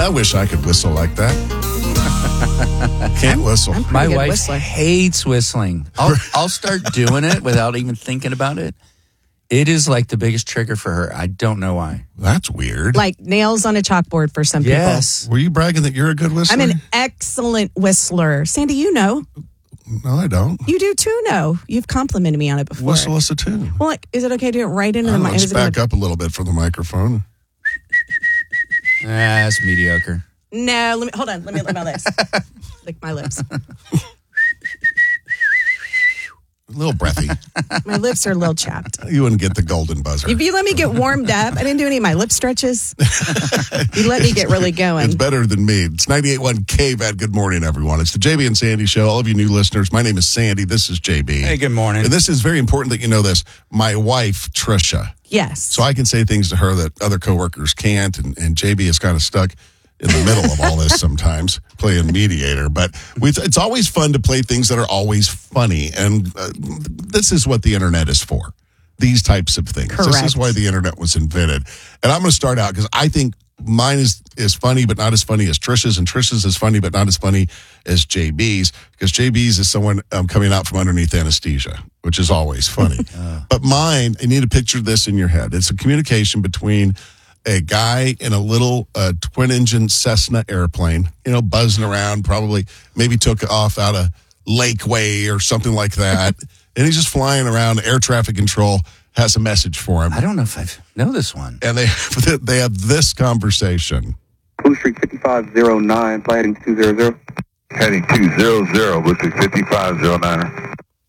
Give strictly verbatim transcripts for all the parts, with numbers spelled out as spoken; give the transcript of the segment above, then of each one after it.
I wish I could whistle like that. Can't whistle. I'm My good wife whistler. hates whistling. I'll, I'll start doing it without even thinking about it. It is like the biggest trigger for her. I don't know why. That's weird. Like nails on a chalkboard for some Yes. Were you bragging that you're a good people. whistler? I'm an excellent whistler. Sandy, you know. No, I don't. You do too know. You've complimented me on it before. Whistle us a tune. Well, like, is it okay to do it right into I the don't know, mic? let's back up a little bit from the microphone. Ah, that's mediocre. No, let me hold on. Let me lick my lips. Lick my lips. A little breathy. My lips are a little chapped. You wouldn't get the golden buzzer. If you let me get warmed up, I didn't do any of my lip stretches. You let me get really going. It's better than me. It's ninety-eight point one K V A D. Good morning, everyone. It's the J B and Sandy Show. All of you new listeners, my name is Sandy. This is J B. Hey, good morning. And this is very important that you know this. My wife, Trisha. Yes. So I can say things to her that other coworkers can't, and, and J B is kind of stuck in the middle of all this sometimes, playing mediator. But we, it's always fun to play things that are always funny, and uh, this is what the internet is for. These types of things. Correct. This is why the internet was invented. And I'm going to start out because I think mine is, is funny, but not as funny as Trisha's, and Trisha's is funny, but not as funny as J B's, because J B's is someone um, coming out from underneath anesthesia, which is always funny. uh. But mine, I need to picture this in your head. It's a communication between a guy in a little uh, twin-engine Cessna airplane, you know, buzzing around, probably maybe took off out of Lakeway or something like that, and he's just flying around. Air traffic control has a message for him. I don't know if I know this one. And they they have this conversation. Blue Street fifty-five oh nine, flight heading two hundred. Heading two hundred, Blue Street fifty-five oh nine.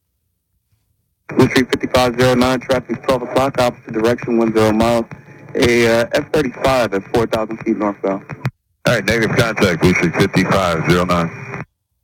Blue Street fifty-five oh nine, traffic twelve o'clock, opposite direction, ten miles. A uh, F thirty-five at four thousand feet northbound. All right, negative contact, Blue Street fifty-five oh nine.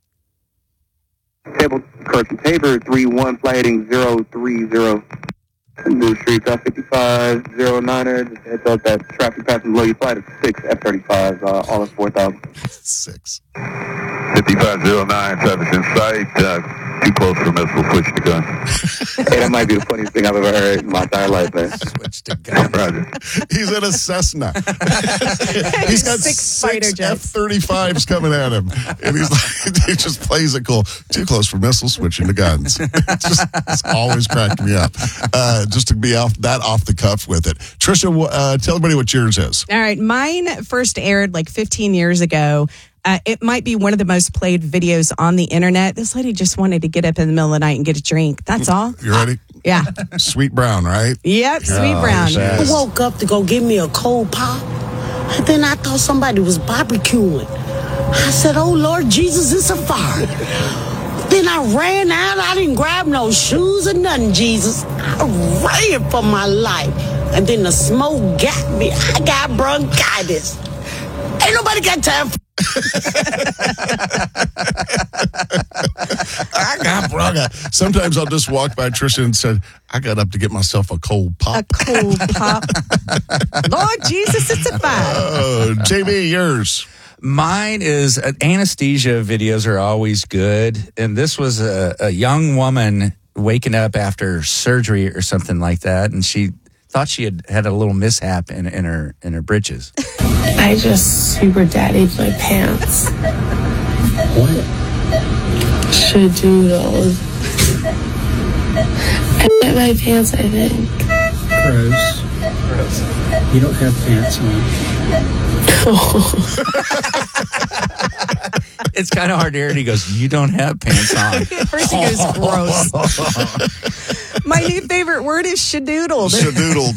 Table, correction, Tabor three one, flight heading zero three zero. Blue Street uh, fifty-five oh niner, just heads up that traffic passing below you, flight is six F thirty-five, uh, all at four thousand. Six. fifty-five oh nine, traffic's in sight, uh, too close for missile, switch to gun. Hey, that might be the funniest thing I've ever heard in my entire life, man. Switch to gun. Roger. He's in a Cessna. He's got Six six, fighter F jets. thirty-fives coming at him. And he's like, he just plays it cool. Too close for missiles, switching to guns. It's, just, it's always cracking me up. Uh, just to be off that off the cuff with it. Trisha, uh, tell everybody what yours is. All right. Mine first aired like fifteen years ago. Uh, it might be one of the most played videos on the internet. This lady just wanted to get up in the middle of the night and get a drink. That's all. You ready? Yeah. Sweet Brown, right? Yep. Sweet Oh, Brown. yes. I woke up to go get me a cold pop, and then I thought somebody was barbecuing. I said, oh, Lord Jesus, it's a fire. Then I ran out. I didn't grab no shoes or nothing, Jesus. I ran for my life. And then the smoke got me. I got bronchitis. Ain't nobody got time for I got bronca. Sometimes I'll just walk by Trisha and say, I got up to get myself a cold pop. A cold pop. Lord Jesus, it's a fire. Oh, J B, yours. Mine is uh, anesthesia videos are always good. And this was a, a young woman waking up after surgery or something like that. And she thought she had had a little mishap in, in her in her britches. I just super daddied my pants. What? Shadoodles. I wet my pants, I think. Gross. You don't have pants on. It's kind of hard to hear. And he goes, you don't have pants on. First he goes, gross. My new favorite word is shadoodled. Shadoodled.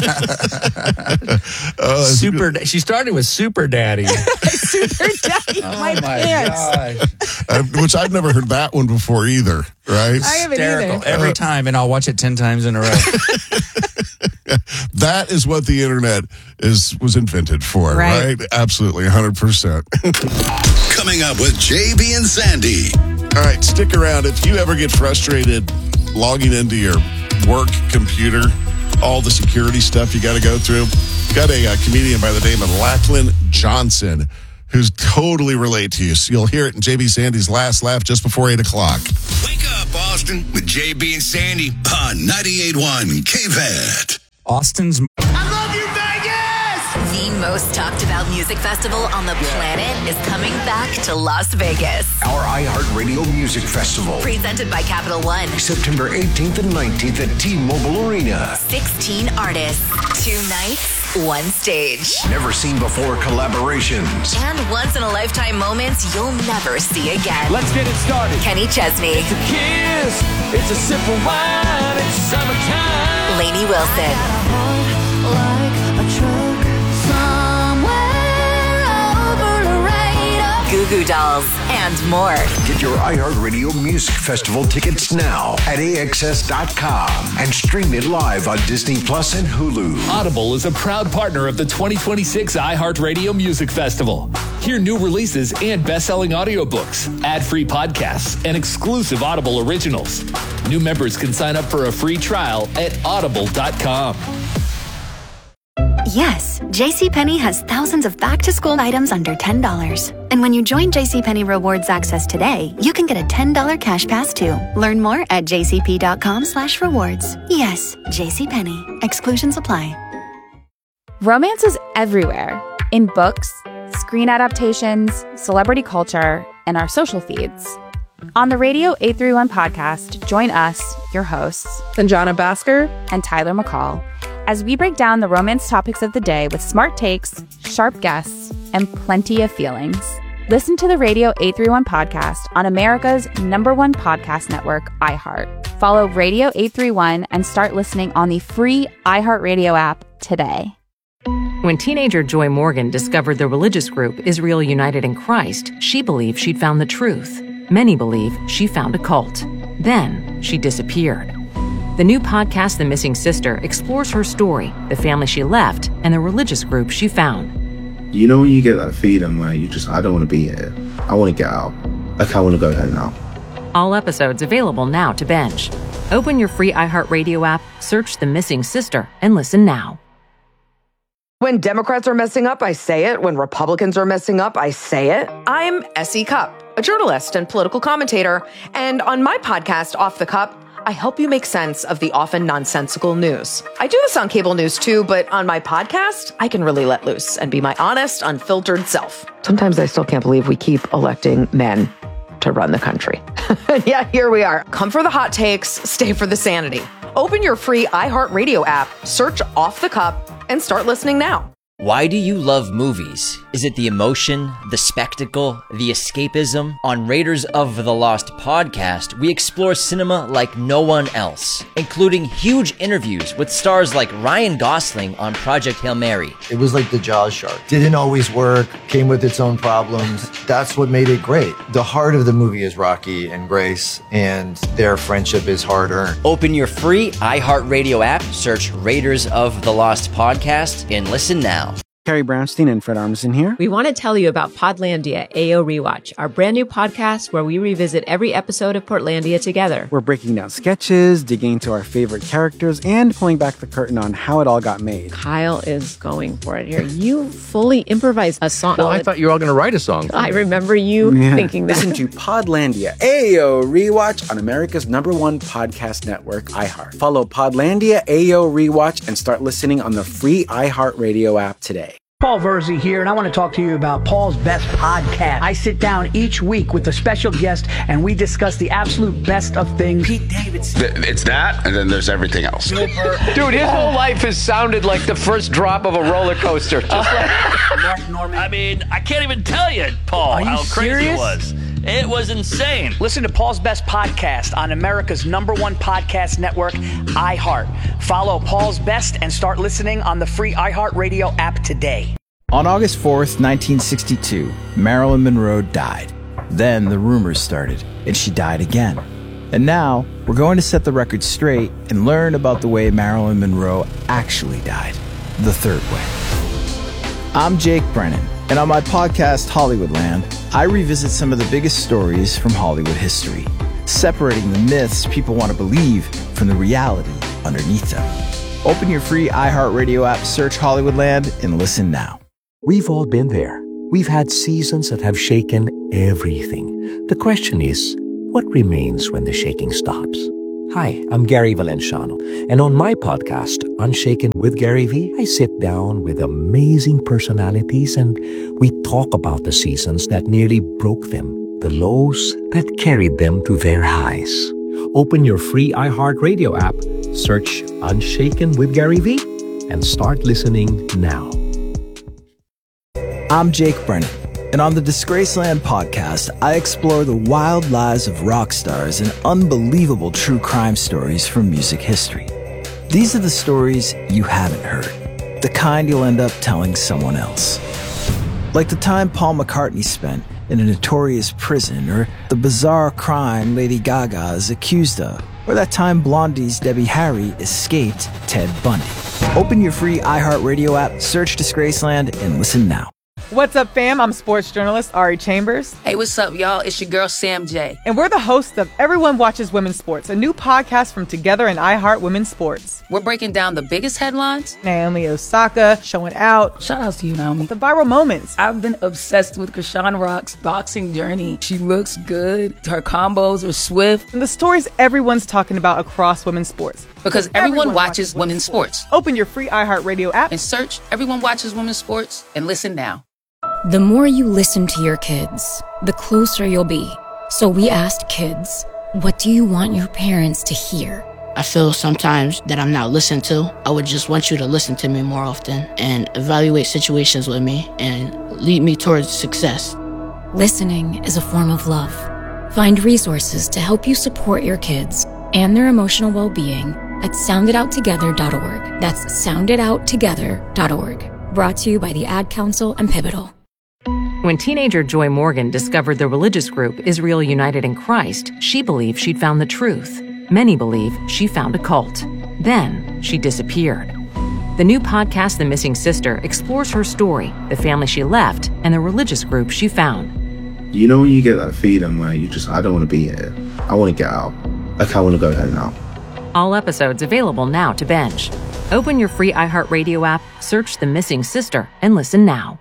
uh, Super. Da- she started with super daddy. Super daddy, Oh my, pants. gosh. uh, which I've never heard that one before either, right? I haven't Hysterical. either. Every time, and I'll watch it ten times in a row. That is what the internet is was invented for, Right. right? Absolutely, one hundred percent. Coming up with J B and Sandy. All right, stick around. If you ever get frustrated logging into your work computer, all the security stuff you got to go through, got a, uh comedian by the name of Lachlan Johnson who's totally relate to you. So you'll hear it in J B Sandy's Last Laugh just before eight o'clock. Wake up, Austin, with J B and Sandy on ninety-eight point one K V A D. Austin's The most talked about music festival on the planet is coming back to Las Vegas. Our iHeartRadio Music Festival. Presented by Capital One. September eighteenth and nineteenth at T-Mobile Arena. sixteen artists, two nights, one stage. Never seen before collaborations. And once in a lifetime moments you'll never see again. Let's get it started. Kenny Chesney. It's a kiss. It's a sip of wine. It's summertime. Lainey Wilson. Goo Goo Dolls, and more. Get your iHeartRadio Music Festival tickets now at A X S dot com and stream it live on Disney Plus and Hulu. Audible is a proud partner of the twenty twenty-six iHeartRadio Music Festival. Hear new releases and best-selling audiobooks, ad-free podcasts, and exclusive Audible originals. New members can sign up for a free trial at audible dot com. Yes, JCPenney has thousands of back-to-school items under ten dollars. And when you join JCPenney Rewards Access today, you can get a ten dollars cash pass too. Learn more at jcp.com slash rewards. Yes, JCPenney. Exclusions apply. Romance is everywhere. In books, screen adaptations, celebrity culture, and our social feeds. On the Radio eight thirty-one podcast, join us, your hosts, Sanjana Bhaskar and Tyler McCall, as we break down the romance topics of the day with smart takes, sharp guests, and plenty of feelings. Listen to the Radio eight thirty-one podcast on America's number one podcast network, iHeart. Follow Radio eight thirty-one and start listening on the free iHeartRadio app today. When teenager Joy Morgan discovered the religious group Israel United in Christ, she believed she'd found the truth. Many believe she found a cult. Then she disappeared. The new podcast, The Missing Sister, explores her story, the family she left, and the religious group she found. You know when you get that feeling where you just, I don't want to be here. I want to get out. Like, I want to go home now. All episodes available now to binge. Open your free iHeartRadio app, search The Missing Sister, and listen now. When Democrats are messing up, I say it. When Republicans are messing up, I say it. I'm Essie Cupp, a journalist and political commentator. And on my podcast, Off the Cup, I help you make sense of the often nonsensical news. I do this on cable news too, but on my podcast, I can really let loose and be my honest, unfiltered self. Sometimes I still can't believe we keep electing men to run the country. Yeah, here we are. Come for the hot takes, stay for the sanity. Open your free iHeartRadio app, search Off the Cup, and start listening now. Why do you love movies? Is it the emotion, the spectacle, the escapism? On Raiders of the Lost podcast, we explore cinema like no one else, including huge interviews with stars like Ryan Gosling on Project Hail Mary. It was like the Jaws shark. Didn't always work, came with its own problems. That's what made it great. The heart of the movie is Rocky and Grace, and their friendship is hard-earned. Open your free iHeartRadio app, search Raiders of the Lost podcast, and listen now. Carrie Brownstein and Fred Armisen here. We want to tell you about Podlandia A O Rewatch, our brand new podcast where we revisit every episode of Portlandia together. We're breaking down sketches, digging into our favorite characters, and pulling back the curtain on how it all got made. Kyle is going for it here. You fully improvised a song. Well, I thought you were all going to write a song. I remember you yeah. thinking that. Listen to Podlandia A O Rewatch on America's number one podcast network, iHeart. Follow Podlandia A O Rewatch and start listening on the free iHeartRadio app today. Paul Verzi here, and I want to talk to you about Paul's Best Podcast. I sit down each week with a special guest, and we discuss the absolute best of things. Pete Davidson. It's that, and then there's everything else. Dude, his whole life has sounded like the first drop of a roller coaster. Just like Mark Norman. I mean, I can't even tell you, Paul, how crazy serious? it was. It was insane. Listen to Paul's Best Podcast on America's number one podcast network, iHeart. Follow Paul's Best and start listening on the free iHeartRadio app today. On August fourth, nineteen sixty-two, Marilyn Monroe died. Then the rumors started, and she died again. And now, we're going to set the record straight and learn about the way Marilyn Monroe actually died. The third way. I'm Jake Brennan, and on my podcast, Hollywoodland, I revisit some of the biggest stories from Hollywood history, separating the myths people want to believe from the reality underneath them. Open your free iHeartRadio app, search Hollywoodland, and listen now. We've all been there. We've had seasons that have shaken everything. The question is, what remains when the shaking stops? Hi, I'm Gary Valenciano, and on my podcast, Unshaken with Gary V, I sit down with amazing personalities and we talk about the seasons that nearly broke them, the lows that carried them to their highs. Open your free iHeartRadio app, search Unshaken with Gary V, and start listening now. I'm Jake Brennan, and on the Disgraceland podcast, I explore the wild lives of rock stars and unbelievable true crime stories from music history. These are the stories you haven't heard, the kind you'll end up telling someone else. Like the time Paul McCartney spent in a notorious prison, or the bizarre crime Lady Gaga is accused of, or that time Blondie's Debbie Harry escaped Ted Bundy. Open your free iHeartRadio app, search Disgraceland, and listen now. What's up, fam? I'm sports journalist Ari Chambers. Hey, what's up, y'all? It's your girl, Sam J. And we're the hosts of Everyone Watches Women's Sports, a new podcast from Together and iHeart Women's Sports. We're breaking down the biggest headlines. Naomi Osaka showing out. Shout out to you, Naomi. The viral moments. I've been obsessed with Krishan Rock's boxing journey. She looks good. Her combos are swift. And the stories everyone's talking about across women's sports. Because everyone, everyone watches, watches women's sports. sports. Open your free iHeartRadio app and search Everyone Watches Women's Sports and listen now. The more you listen to your kids, the closer you'll be. So we asked kids, what do you want your parents to hear? I feel sometimes that I'm not listened to. I would just want you to listen to me more often and evaluate situations with me and lead me towards success. Listening is a form of love. Find resources to help you support your kids and their emotional well-being at sound it out together dot org. That's sound it out together dot org. Brought to you by the Ad Council and Pivotal. When teenager Joy Morgan discovered the religious group Israel United in Christ, she believed she'd found the truth. Many believe she found a cult. Then she disappeared. The new podcast, The Missing Sister, explores her story, the family she left, and the religious group she found. You know when you get that feeling where you just, I don't want to be here. I want to get out. Like, I want to go home now. All episodes available now to binge. Open your free iHeartRadio app, search The Missing Sister, and listen now.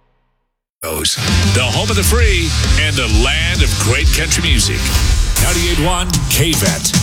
The home of the free and the land of great country music. ninety-eight point one K V E T.